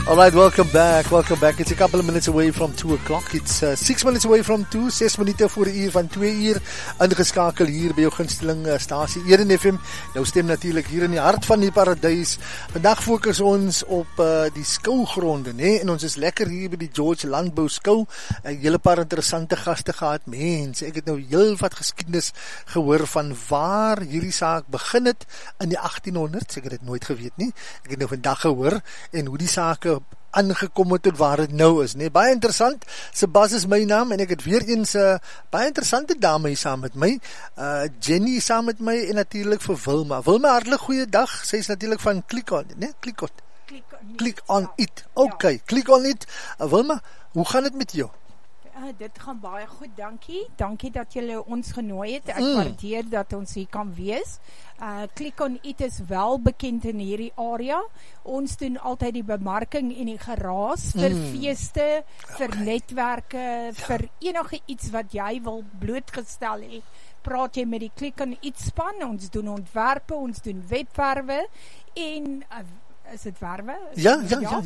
All right, welcome back. It's a couple of minutes away from 2 o'clock. It's 6 minutes away from 2, 6 minute voor die uur van 2 uur, ingeskakel hier by jou gunsteling stasie, Eden FM, jou stem natuurlijk hier in die hart van die paradijs. Vandag fokus ons op die skougronde, nee? En ons is lekker hier by die George Landbou Skou, hele paar interessante gaste gehad, mense, ek het nou heel wat geskiedenis gehoor van waar hierdie saak begin het in die 1800s, ek het dit nooit geweet nie, ek het nou vandag gehoor, en hoe die sake aangekom het tot waar het nou is, nee, baie interessant. Sebas is my naam, en ek het weer eens baie interessante dame hier saam met my, Jenny saam met my, en natuurlijk vir Wilma. Wilma, hartelijk goeie dag, sy is natuurlijk van Click On, nee, Click On It, ok, Click On It. Wilma, hoe gaan het met jou? Dit gaan baie goed, dankie dat julle ons genooi het, ek waardeer dat ons hier kan wees. Click On It is wel bekend in hierdie area, ons doen altyd die bemarking en die geraas vir feeste, vir netwerke, vir enige iets wat jy wil blootgestel hê, praat jy met die Click On It span, ons doen ontwerpe, ons doen webwerwe en is dit werwe? Ja.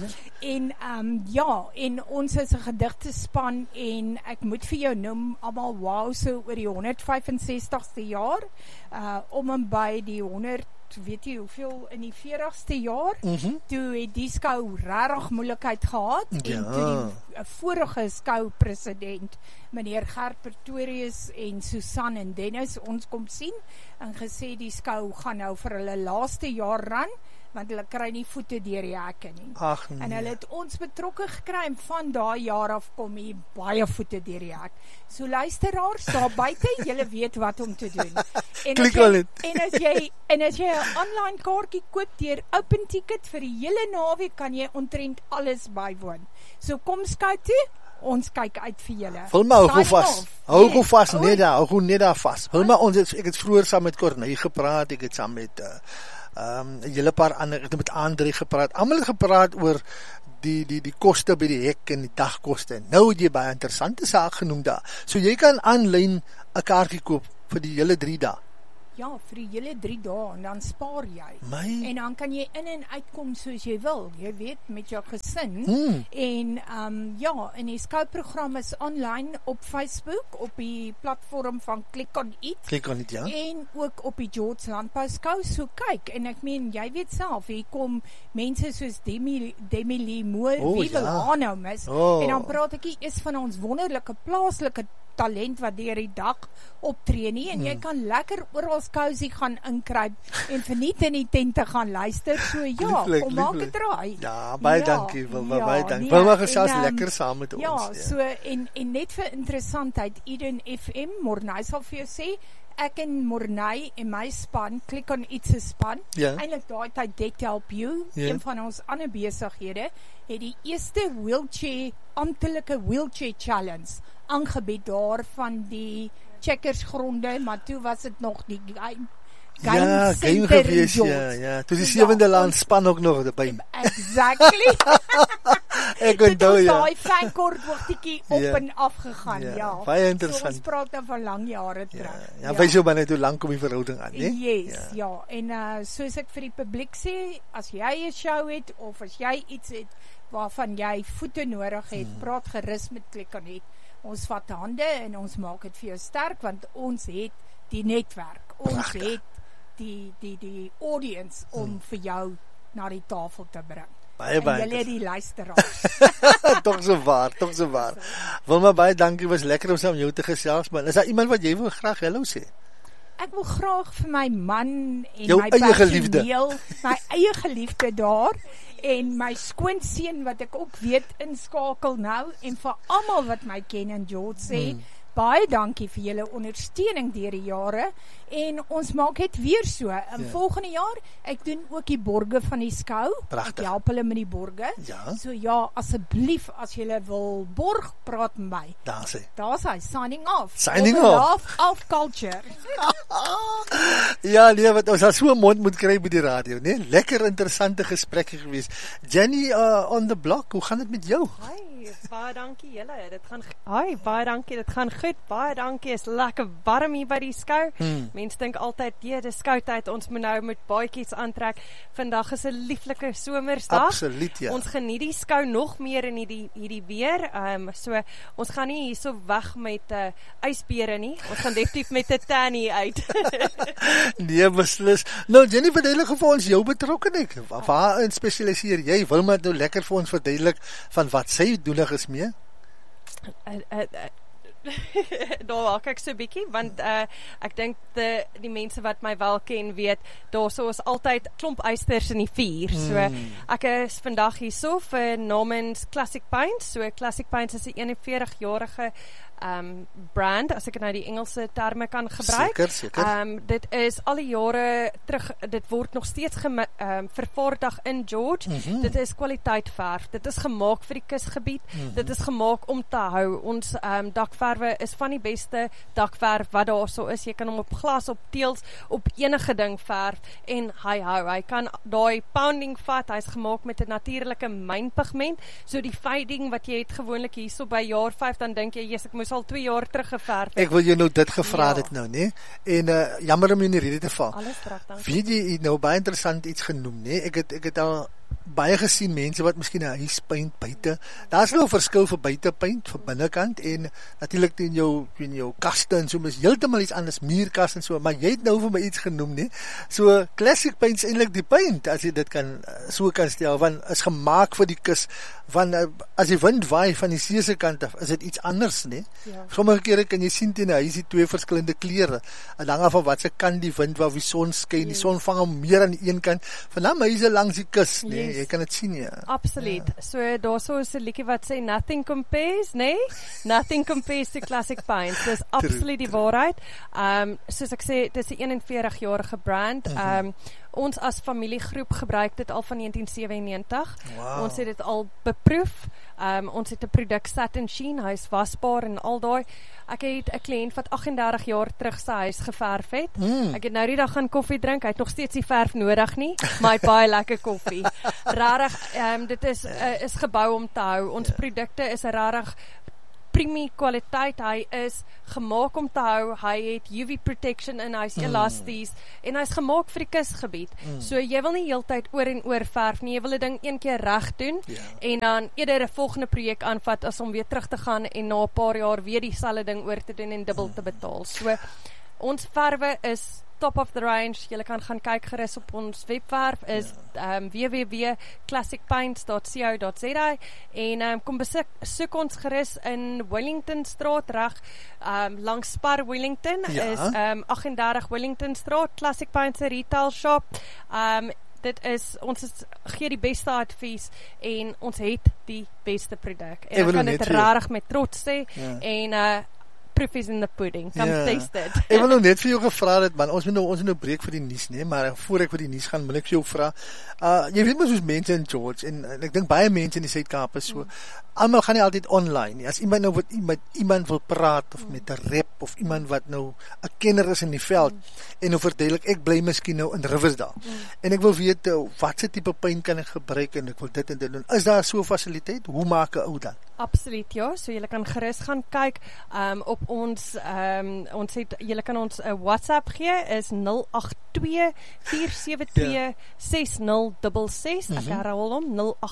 En ons is 'n gedigtespan en ek moet vir jou noem, almal wow, so oor die 165ste jaar, om en by die 100, weet jy hoeveel, in die 40ste jaar, toe het die skou regtig moeilikheid gehad, en toe die vorige skoupresident, meneer Gert Pretorius en Susan en Dennis, ons kom sien, en gesê die skou gaan nou vir hulle laaste jaar ran, want hulle kry nie voete deur die hekke nie. Ach, nee. En hulle het ons betrokke gekry, en van daai jaar af kom hier baie voete deur die hek. So luisteraars, daar buite, julle weet wat om te doen. En as jy 'n online kaartjie koop deur Open Ticket vir die hele naweek, kan jy omtrent alles bywoon. So kom skou toe, ons kyk uit vir julle. Wilma, hou goed vast, net daar vast. Wilma, ek het vroeger saam met Corneille gepraat, ek het saam met een hele paar ander, ek het met André gepraat, almal het gepraat oor die koste by die hek en die dagkoste. Nou het jy baie interessante saak genoem daar. So jy kan aanlyn 'n kaartjie koop vir die hele 3 dae. Ja, vir die hele 3 dae, en dan spaar jy. En dan kan jy in en uitkom soos jy wil, jy weet, met jou gesin. En en die skouprogram is online op Facebook, op die platform van Click On It. Click On It, ja. En ook op die George Landbou Skou, so kyk, en ek meen, jy weet self, hier kom mense soos Demi Lee Moore, wie wil haar nou mis, en dan praat ek hier eers van ons wonderlike plaaslike talent wat deur die dag optree nie, en jy kan lekker oral cozy gaan inkruip en verniet in die tente gaan luister, so kom maak het draai. Ja, baie dankie, baie dankie. Wilma gesels lekker saam met ons. Ja, so, en net vir interessantheid, Eden FM, Mornay sal vir jou sê, ek en Mornay en my span, Click On It se span, eintlik daai tyd Debt Help You, een van ons ander besighede, het die eerste amptelike wheelchair challenge aangebied daar van die Checkersgronde, maar toe was dit nog die game gewees, toe die 7de land span ook nog erbij. Exactly. Ek onthou, ja. Toe daai fankord hoogtiekie op en af gegaan, baie interessant. So ons praat dan van lang jare terug. Ja, wys jou maar net hoe lang kom die verhouding aan, nie? Yes, en soos ek vir die publiek sê, as jy 'n show het, of as jy iets het, waarvan jy voete nodig het, praat gerus met Click On It. Ons vat hande en ons maak het vir jou sterk, want ons het die netwerk, ons het die audience om vir jou na die tafel te bring. En julle die luisteraars. Toch so waar. Wilma, baie dankie, was lekker om saam jou te gesels, man. Is daar iemand wat jy wil graag hallo sê? Ek wil graag vir my man en jou my personeel, my eie geliefde daar, en my skoonseun wat ek ook weet inskakel nou, en vir almal wat my ken in George sê, baie dankie vir julle ondersteuning deur die jare, en ons maak het weer so, en volgende jaar, ek doen ook die borge van die skou, prachtig. Ek help hulle met die borge, so asseblief, as julle wil borg, praat met my. Daar's hy, signing off. Off culture. Ja, nee, wat ons al so 'n mond moet kry by die radio, nee, lekker interessante gesprekke gewees. Jenny on the block, hoe gaan dit met jou? Hi. baie dankie julle. Dit gaan baie dankie. Dit gaan goed. Baie dankie. Is lekker warm hier by die skou. Mense dink altyd, dis skoutyd, ons moet nou met baadjies aantrek. Vandag is 'n lieflike somersdag. Absoluut, ja. Ons geniet die skou nog meer in hierdie weer. So ons gaan nie hierso weg met ysbere nie. Ons gaan definitief met 'n tannie uit. Nee, beslis. Nou, Jenny, verduidelik vir ons jou betrokkenheid. Waarin spesialiseer jy? Wil maar nou lekker vir ons verduidelik van wat sy doenig is mee? Daar waak ek so bietjie, want ek dink die mense wat my wel ken weet, daar so is altyd klomp eisters in die vuur. So ek is vandag hierso vir namens Classic Paints. So Classic Paints is 'n 41-jarige brand, as ek nou die Engelse terme kan gebruik. Seker. Dit is al die jare terug, dit word nog steeds vervaardig in George. Dit is kwaliteit verf. Dit is gemaak vir die kusgebied. Dit is gemaak om te hou. Ons dakverwe is van die beste dakverf wat daar so is. Jy kan hom op glas, op teels, op enige ding verf en hy hou. Hy kan daai pounding vat. Hy's gemaak met 'n natuurlike mynpigment. So die fading wat jy het gewoonlik hierso by jaar 5, dan dink jy, ek moes al 2 jaar terug geverf het. Ek wil jou nou dit gevra het nou, nee. En jammer om jou in die rede te val. Alles reg, dankie. Weet jy nou baie interessant iets genoem, nee? Ek het al baie gesien mense wat miskien 'n huis paint buite. Daar's nou 'n verskil vir buite paint, vir binnekant en natuurlik in jou kaste en so is heeltemal iets anders, muurkas en so, maar jy het nou vir my iets genoem, nee. So Classic Paints eintlik die paint, as jy dit kan stel, want is gemaak vir die kus, want as die wind waai van die see se kant af, is dit iets anders, nee. Ja. Sommige kere kan jy sien teen 'n huisie 2 verskillende kleure. En hang af van wat se kant die wind waar die son skyn, die son vang hom meer aan die een kant. Van huise langs die kus, nee. Jy kan dit sien, ja. Absoluut. Ja. So daarso is 'n liedjie wat sê nothing compares, nee? Nothing compares to Classic Paints. Dis absoluut die waarheid. Soos ek sê, dis 'n 41-jarige brand. Ons as familiegroep gebruik dit al van 1997. Wow. Ons het dit al beproef. Ons het 'n produk satin sheen, hy is wasbaar en al daai. Ek het 'n kliënt wat 38 jaar terug sy huis geverf het. Ek het nou die dag gaan koffie drink. Hy het nog steeds die verf nodig nie, maar hy het baie lekker koffie. Rarig, dit is gebou om te hou. Ons produkte is rarig premium kwaliteit, hy is gemaak om te hou, hy het UV protection in, hy is elasties, en hy is gemaak vir die kusgebied. So jy wil nie heeltyd oor en oor verf nie, jy wil 'n ding een keer reg doen, en dan eerder 'n volgende projek aanvat, as om weer terug te gaan, en na 'n paar jaar weer dieselfde ding oor te doen, en dubbel te betaal. So, ons verwe is top of the range. Julle kan gaan kyk gerus op ons webwerf, is www.classicpaints.co.za, en kom besoek ons gerus in Wellington Straat, reg langs Spar Wellington, is 38 Wellington Straat, Classic Paints retail shop. Dit is, gee die beste advies, en ons het die beste produk, en ek kan dit rarig met trots sê, en proof is in the pudding, come taste it. Ek wil nou net vir jou gevra het, man, ons moet nou breek vir die nuus, nee, maar voor ek vir die nuus gaan, wil ek vir jou vra, jy weet maar soos mense in George, en ek dink baie mense in die Suid-Kaap is so, almal gaan nie altyd online nie, as iemand nou met iemand wil praat, of met 'n rep, of iemand wat nou 'n kenner is in die veld, en nou verduidelik, ek bly miskien nou in Riversdale, en ek wil weet, wat se tipe paint kan ek gebruik, en ek wil dit en dit doen, is daar so 'n fasiliteit, hoe maak 'n ou dan? Absoluut, ja, so julle kan gerus gaan kyk, op ons, julle kan ons WhatsApp gee, is 082-472-6066, ek herhaal hom,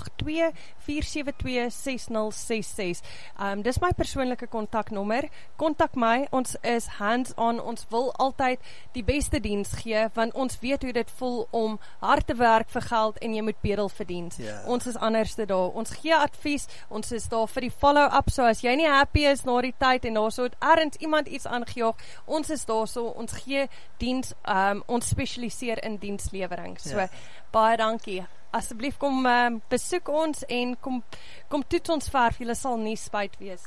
082-472-6066, dis my persoonlike kontaknommer, kontak my, ons is hands-on, ons wil altyd die beste diens gee, want ons weet hoe dit voel om hard te werk vir geld, en jy moet bedel vir diens, ons is anderste daar, ons gee advies, ons is daar vir die follow-up, so as jy nie happy is na die tyd, en daar so het ergens iemand iets aangejaag, ons is daar so, ons gee diens, ons spesialiseer in dienslewering, so, baie dankie, asseblief kom besoek ons, en kom toets ons verf, julle sal nie spyt wees.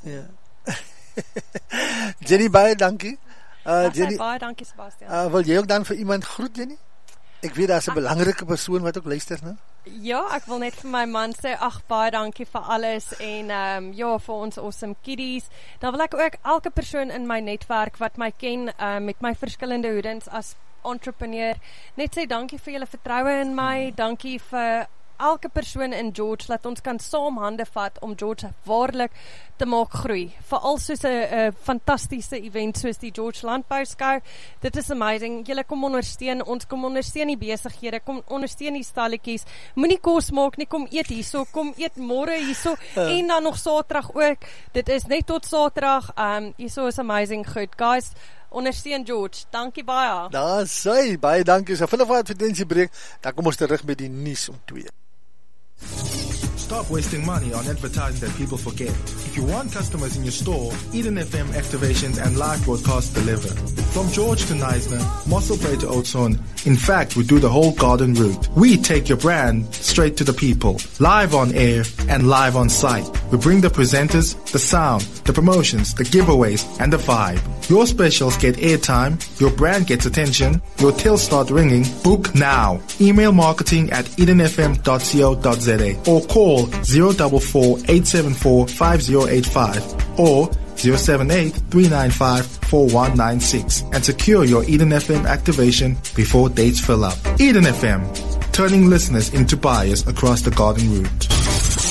Jenny, baie dankie. Jenny, baie dankie Sebastian. Wil jy ook dan vir iemand groet, Jenny? Ek weet, daar is 'n belangrike persoon wat ook luister, né? Ja, ek wil net vir my man sê, baie dankie vir alles, en vir ons awesome kiddies. Dan wil ek ook elke persoon in my netwerk wat my ken, met my verskillende hoedens as entrepreneur, net sê dankie vir julle vertroue in my, dankie vir elke persoon in George, dat ons kan saam hande vat om George waarlik te maak groei. Veral soos 'n fantastiese event soos die George Landbouskou. Dit is amazing. Julle kom ondersteun ons, kom ondersteun die besighede, kom ondersteun die stalletjies. Moenie kos maak nie, kom eet hierso, kom eet môre hierso en dan nog Saterdag ook. Dit is net tot Saterdag. Hierso is amazing goed. Guys, ondersteun George. Dankie baie. Daar sê baie dankie. So vinnig 'n advertensie breek, dan kom ons terug met die nuus om 2. Stop wasting money on advertising that people forget. If you want customers in your store, Eden FM activations and live broadcasts deliver. From George to Neisner, Mossel Bay to Oudtshoorn. In fact, we do the whole garden route. We take your brand straight to the people. Live on air and live on site. We bring the presenters, the sound, the promotions, the giveaways, and the vibe. Your specials get airtime, your brand gets attention, your tills start ringing. Book now. Email marketing at edenfm.co.za or call 044-874-5085 or 078-395-4196 and secure your Eden FM activation before dates fill up. Eden FM, turning listeners into buyers across the garden route.